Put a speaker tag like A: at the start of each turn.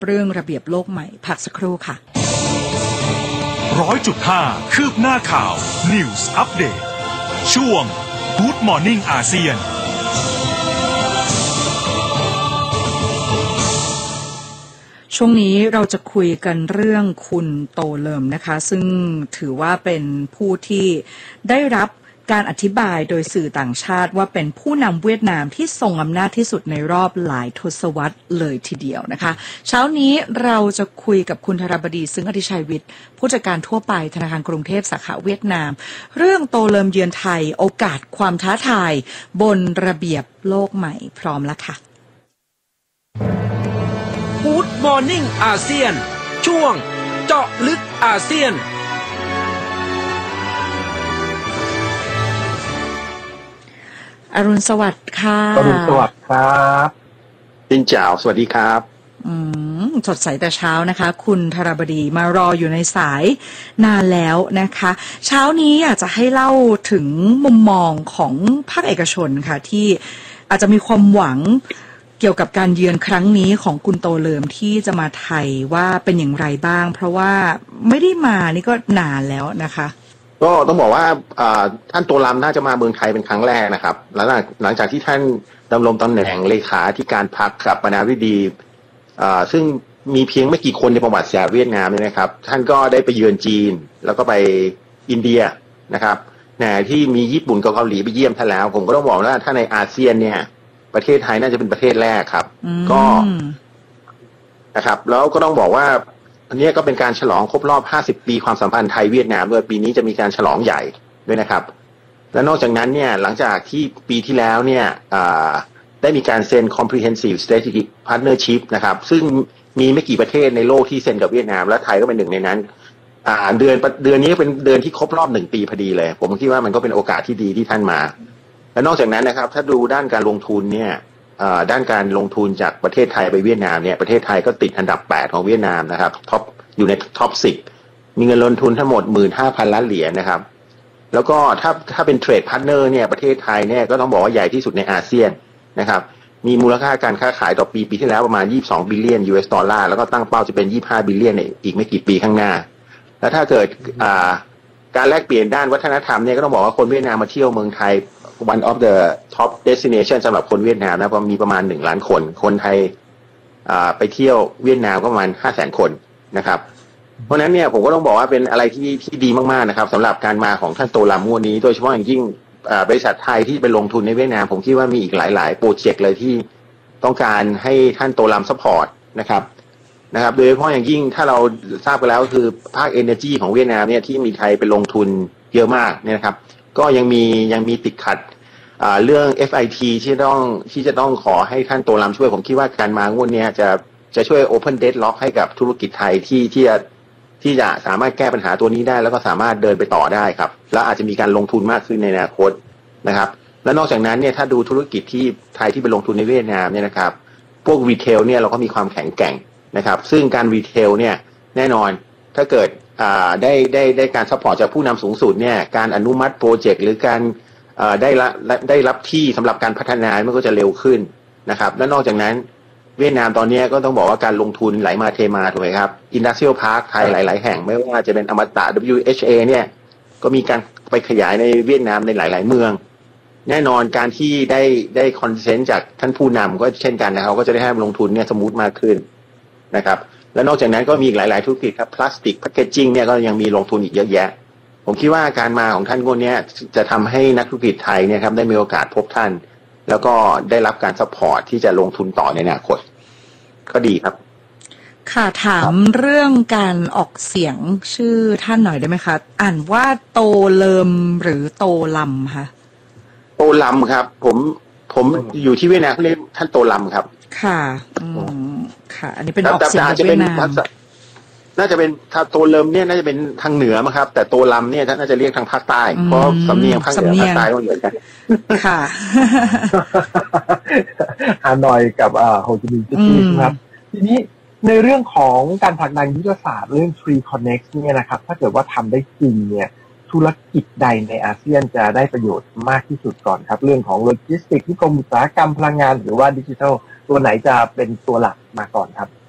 A: เรื่องระเบียบโลกใหม่พักสักครู่ค่ะ
B: 100.5 คืบหน้าข่าว News Update ช่วง Good Morning อาเซียน
A: ช่วงนี้เราจะคุยกันเรื่องคุณโตเลิมนะคะซึ่งถือว่าเป็นผู้ที่ได้รับการอธิบายโดยสื่อต่างชาติว่าเป็นผู้นำเวียดนามที่ทรงอำนาจที่สุดในรอบหลายทศวรรษเลยทีเดียวนะคะเช้านี้เราจะคุยกับคุณธรบดีซึ่งอธิชัยวิทย์ผู้จัดการทั่วไปธนาคารกรุงเทพสาขาเวียดนามเรื่องโตเลิมเยือนไทยโอกาสความท้าทายบนระเบียบโลกใหม่พร้อมแล้วค่ะ
C: Good Morning อาเซียนช่วงเจาะลึกอาเซียน
A: อรุณสวัสดิ์ค่ะ
D: อรุณสวัสดิ์ครับจินจ่าวสวัสดีครับ
A: สดใสแต่เช้านะคะคุณธรบดีมารออยู่ในสายนานแล้วนะคะเช้านี้อยากจะให้เล่าถึงมุมมองของภาคเอกชนค่ะที่อาจจะมีความหวังเกี่ยวกับการเยือนครั้งนี้ของคุณโตเลิมที่จะมาไทยว่าเป็นอย่างไรบ้างเพราะว่าไม่ได้มานี่ก็นานแล้วนะคะ
D: ก็ต้องบอกว่าท่านโตลัมน่าจะมาเมืองไทยเป็นครั้งแรกนะครับหลังจากที่ท่านดำรงตำแหน่งเลขาธิการพรรคกับประธานาธิบดีซึ่งมีเพียงไม่กี่คนในประวัติศาสตร์เวียดนามเนี่ยนะครับท่านก็ได้ไปเยือนจีนแล้วก็ไปอินเดียนะครับที่มีญี่ปุ่นกับเกาหลีไปเยี่ยมท่านแล้วผมก็ต้องบอกว่าถ้าในอาเซียนเนี่ยประเทศไทยน่าจะเป็นประเทศแรกครับก็นะครับแล้วก็ต้องบอกว่าอันนี้ก็เป็นการฉลองครบรอบ50ปีความสัมพันธ์ไทยเวียดนามด้วยปีนี้จะมีการฉลองใหญ่ด้วยนะครับและนอกจากนั้นเนี่ยหลังจากที่ปีที่แล้วเนี่ยได้มีการเซ็น Comprehensive Strategic Partnership นะครับซึ่งมีไม่กี่ประเทศในโลกที่เซ็นกับเวียดนามและไทยก็เป็นหนึ่งในนั้นเดือนนี้เป็นเดือนที่ครบรอบ1 ปีพอดีเลยผมคิดว่ามันก็เป็นโอกาสที่ดีที่ท่านมาและนอกจากนั้นนะครับถ้าดูด้านการลงทุนเนี่ยด้านการลงทุนจากประเทศไทยไปเวียดนามเนี่ยประเทศไทยก็ติดอันดับ8ของเวียดนามนะครับอยู่ในท็อป10มีเงินลงทุนทั้งหมด 15,000 ล้านเหรียญนะครับแล้วก็ถ้าเป็นเทรดพาร์ทเนอร์เนี่ยประเทศไทยเนี่ยก็ต้องบอกว่าใหญ่ที่สุดในอาเซียนนะครับมีมูลค่าการค้าขายต่อปีที่แล้วประมาณ22 บิลเลียน US ดอลลาร์แล้วก็ตั้งเป้าจะเป็น25 บิลเลียนในอีกไม่กี่ปีข้างหน้าแล้วถ้าเกิดการแลกเปลี่ยนด้านวัฒนธรรมเนี่ยก็ต้องบอกว่าคนเวียดนามมาเที่ยวเมืองไทยone of the top destination สำหรับคนเวียดนามนะมีประมาณ1 ล้านคนไทยไปเที่ยวเวียดนามก็ประมาณ 500,000 คนนะครับเพราะนั้นเนี่ยผมก็ต้องบอกว่าเป็นอะไรที่ดีมากๆนะครับสำหรับการมาของท่านโตลัมวันนี้โดยเฉพาะอย่างยิ่งบริษัทไทยที่ไปลงทุนในเวียดนามผมคิดว่ามีอีกหลายโปรเจกต์เลยที่ต้องการให้ท่านโตลัมซัพพอร์ตนะครับโดยเฉพาะอย่างยิ่งถ้าเราทราบกันแล้วคือภาค energy ของเวียดนามเนี่ยที่มีไทยไปลงทุนเยอะมากเนี่ยนะครับก็ยังมีติดขัดเรื่อง FIT ที่จะต้องขอให้ท่านโตลัมช่วยผมคิดว่าการมางวดนี้จะช่วย Open Deadlock ให้กับธุรกิจไทยที่จะสามารถแก้ปัญหาตัวนี้ได้แล้วก็สามารถเดินไปต่อได้ครับแล้วอาจจะมีการลงทุนมากขึ้นในอนาคตนะครับและนอกจากนั้นเนี่ยถ้าดูธุรกิจที่ไทยที่ไปลงทุนในเวียดนามเนี่ยนะครับพวกรีเทลเนี่ยเราก็มีความแข็งแกร่งนะครับซึ่งการรีเทลเนี่ยแน่นอนถ้าเกิดได้การซัพพอร์ตจากผู้นำสูงสุดเนี่ยการอนุมัติโปรเจกต์หรือการได้รับที่สำหรับการพัฒนามันก็จะเร็วขึ้นนะครับและนอกจากนั้นเวียดนามตอนนี้ก็ต้องบอกว่าการลงทุนไหลมาเทมาถูกไหมครับ Industrial Park ไทยหลายๆแห่งไม่ว่าจะเป็นอมตะ WHA เนี่ยก็มีการไปขยายในเวียดนามในหลายๆเมืองแน่นอนการที่ได้คอนเซนต์จากท่านผู้นำก็เช่นกันนะครับก็จะได้ให้ลงทุนเนี่ยสมูทมากขึ้นนะครับและนอกจากนั้นก็มีอีกหลายๆธุรกิจครับพลาสติกแพคเกจจิ้งเนี่ยก็ยังมีลงทุนอีกเยอะแยะผมคิดว่าการมาของท่านคนนี้จะทำให้นักธุรกิจไทยเนี่ยครับได้มีโอกาสพบท่านแล้วก็ได้รับการซัพพอร์ตที่จะลงทุนต่อในอนาคตก็ดีครับ
A: ค่ะถามเรื่องการออกเสียงชื่อท่านหน่อยได้ไหมคะอ่านว่าโตเลิมหรือโตลัมคะ
D: โตลัมครับผมอยู่ที่เวียดนามเรียกท่านโตลัมครับ
A: ค่ะค่ะอันนี้เป็นออกเสียงจากเวียดนาม
D: น่าจะเป็นถ้าโตเลิมเนี่ยน่าจะเป็นทางเหนือมั้งครับแต่โตลัมเนี่ยน่าจะเรียกทางภาคใต้เพราะสำเนียงภาคเหนือภาคใต้ก็เหมือนกัน
A: ค่ะ
D: ฮานอยกับโฮจิมินห์ซิตี้ครับทีนี้ในเรื่องของการผลักดันยุทธศาสตร์เรื่อง Tree Connect เนี่ยนะครับถ้าเกิดว่าทำได้จริงเนี่ยธุรกิจใดในอาเซียนจะได้ประโยชน์มากที่สุดก่อนครับเรื่องของโลจิสติกส์นิคมอุตสาหกรรมพลังงานหรือว่าดิจิทัลตัวไหนจะเป็นตัวหลักมาก่อนครับ